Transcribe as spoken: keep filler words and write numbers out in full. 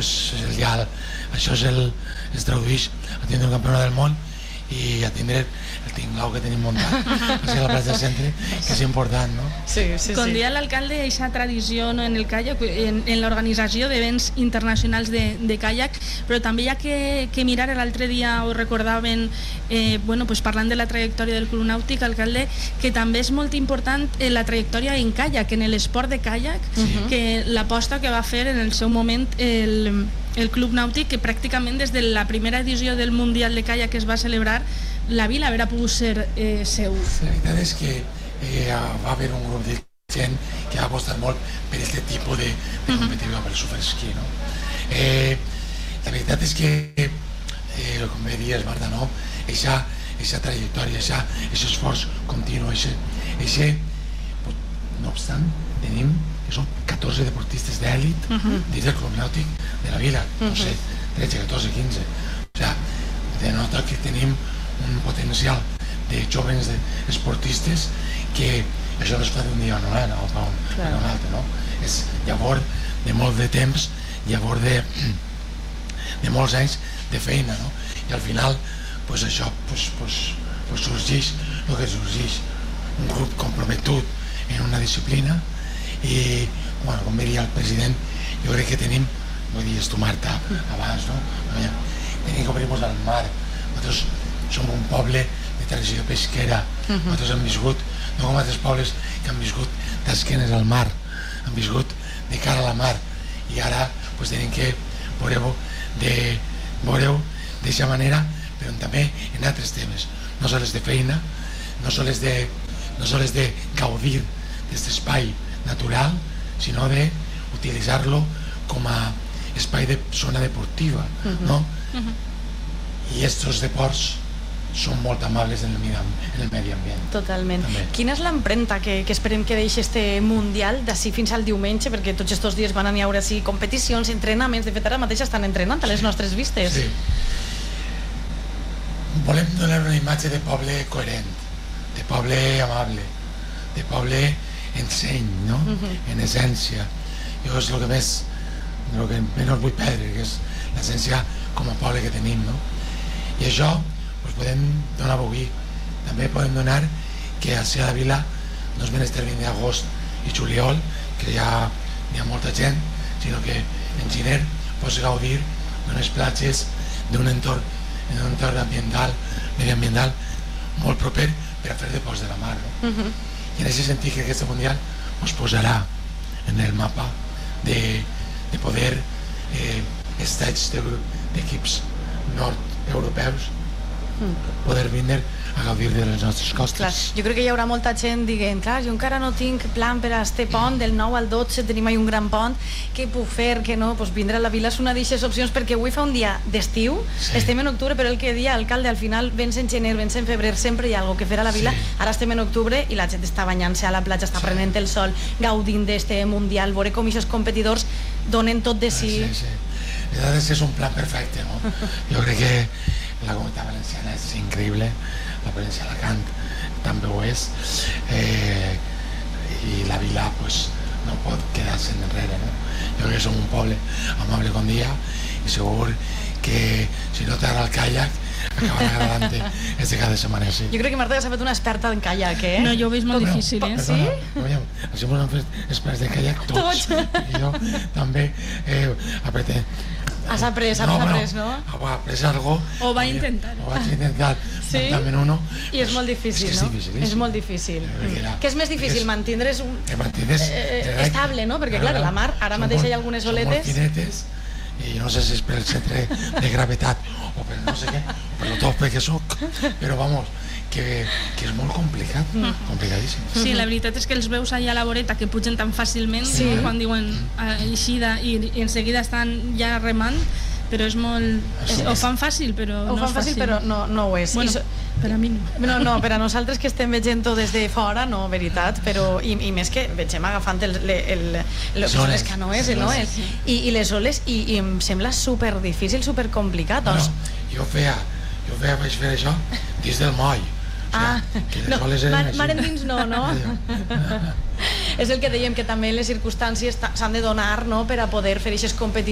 pues, el dial, això és el, es tradueix a tindre un campió del món i a tindre el tinglau que tenim muntat a la plaça del centre, que és important, no? Sí, sí, Com sí. deia l'alcalde, aquesta tradició no, en el caiac, en, en l'organització d'events internacionals de, de caiac, però també hi ha que, que mirar, l'altre dia ho recordaven, eh, bueno, pues parlant de la trajectòria del Club Nàutic, alcalde, que també és molt important eh, la trajectòria en caiac, en l'esport de caiac, sí. que l'aposta que va fer en el seu moment el, el Club Nàutic, que pràcticament des de la primera edició del Mundial de Caiac que es va celebrar, la vila haurà pogut ser eh, seu. La veritat és que eh, va haver un grup de gent que ha apostat molt per aquest tipus de, de competició, per el superesquí, no? Eh, la veritat és que, eh, com bé dies, Marta, no? Eixa, eixa trajectòria, eixa, eixa esforç continu, eixa, eixa, no obstant, tenim que són catorze deportistes d'èlit uh -huh. dins del Club Nàutic de la vila, uh -huh. no sé, tretze, catorze, quinze. O sigui, denota que tenim un potencial de jóvens de esportistes que això no es fa d'un dia no, eh, no, o un, claro. un altre, no? És llavors de molt de temps, llavors de, de molts anys de feina, no? I al final, pues això pues, pues, pues sorgeix el que sorgeix, un grup comprometut en una disciplina i, bueno, com diria el president, jo crec que tenim, ho dius tu, Marta, abans, no? Tenim que obrir-nos al mar. Nosaltres som un poble de tradició pesquera, nosaltres hem viscut, no com altres pobles que han viscut d'esquenes al mar, han viscut de cara a la mar, i ara pues, tenim que veure-ho de, veure-ho d'aquesta manera, però també en altres temes, no sols de feina, no sols de, no sols de gaudir d'aquest espai natural, sinó de utilitzar-lo com a espai de zona deportiva, no? I aquests deports són molt amables en el, en el medi ambient. Totalment. També. Quina és l'empremta que, que esperem que deixi este Mundial d'ací fins al diumenge? Perquè tots aquests dies van a haure sí, competicions, entrenaments, de fet ara mateix estan entrenant a les nostres vistes. Sí. Volem donar una imatge de poble coherent, de poble amable, de poble enseny, no? Uh-huh. En essència. Jo és el que més, el que menys vull perdre, que és l'essència com a poble que tenim, no? I això pues, podem donar avui. També podem donar que a la vila no és menester venir d'agost i juliol, que ja hi ha molta gent, sinó que en gener pots gaudir d'unes platges, d'un entorn, d'un entorn ambiental, mediambiental molt proper per a fer deports de la mar, no? Uh-huh. I en aquest sentit que aquest mundial ens posarà en el mapa de, de poder eh, estats d'equips nord-europeus mm. poder vindre a gaudir de les nostres costes. Clar, jo crec que hi haurà molta gent dient, clar, jo encara no tinc plan per a este pont, del nou al dotze tenim ahí un gran pont, què puc fer, què no? Pues vindre a la vila és una d'aquestes opcions, perquè avui fa un dia d'estiu, sí. Estem en octubre, però el que dia, alcalde, al final vens en gener, vens en febrer, sempre hi ha alguna cosa que fer a la vila, sí. Ara estem en octubre i la gent està banyant-se a la platja, està sí. Prenent el sol, gaudint d'este mundial, veure com aquests competidors donen tot de si. Sí, sí. La veritat és que és un plan perfecte, no? Jo crec que la Comunitat Valenciana és increïble, la província d'Alacant també ho és, eh, i la vila pues, no pot quedar-se enrere, no? Jo crec que som un poble amable com dia i segur que si no t'agrada el caiac acabarà agradant-te este cada setmana, sí. Jo crec que Marta ja s'ha fet una experta en caiac, eh? No, jo ho veig molt no, difícil, eh? Sí? No, no, així ens han fet experts de caiac tots. I jo també eh, apreté. Has après, has no, après, no? no? Ho ha après algo. O va intentar. Ho vaig intentar. Sí? En uno, I és molt difícil, és no? difícil, és molt difícil. Mm. Què és més difícil? Mantindre's un... Mantindre's eh, estable, no? Perquè, clar, la mar, ara mateix hi ha algunes oletes... Són molt finetes, i no sé si és per el centre de gravetat o per no sé què, o per el tope que soc, però vamos, que, que és molt complicat, mm. complicadíssim. Sí, la veritat és que els veus allà a la voreta que pugen tan fàcilment, sí. Quan diuen eixida i, i en seguida estan ja remant, però és molt... És, ho fan fàcil, però ho no fan és fàcil, fàcil. però no, no ho és. Bueno, I so... per a mi no. No, no, per a nosaltres que estem veient-ho des de fora, no, veritat, però i, i més que vegem agafant el, el, el, el, les canoes, no? El, i, i les oles, i, i em sembla super difícil, super complicat. No, jo feia, jo feia, vaig fer això dins del moll. Ah, no, mar, mar endins no, no? És el que dèiem, que també les circumstàncies s'han de donar, no?, per a poder fer aquestes competicions